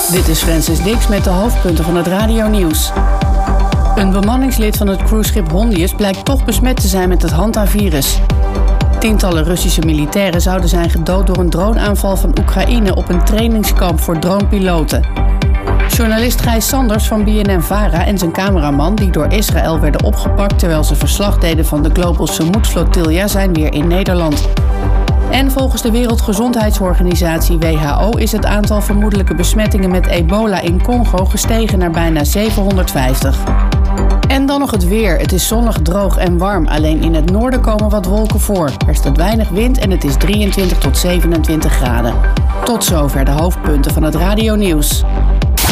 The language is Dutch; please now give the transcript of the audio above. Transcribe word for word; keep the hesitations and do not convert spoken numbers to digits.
Dit is Francis Dix met de hoofdpunten van het radionieuws. Een bemanningslid van het cruiseschip Hondius blijkt toch besmet te zijn met het Hanta-virus. Tientallen Russische militairen zouden zijn gedood door een droneaanval van Oekraïne op een trainingskamp voor dronepiloten. Journalist Gijs Sanders van B N N-Vara en zijn cameraman, die door Israël werden opgepakt terwijl ze verslag deden van de Global Samut Flotilla, zijn weer in Nederland. En volgens de Wereldgezondheidsorganisatie W H O is het aantal vermoedelijke besmettingen met ebola in Congo gestegen naar bijna zevenhonderdvijftig. En dan nog het weer. Het is zonnig, droog en warm. Alleen in het noorden komen wat wolken voor. Er staat weinig wind en het is drieëntwintig tot zevenentwintig graden. Tot zover de hoofdpunten van het radionieuws.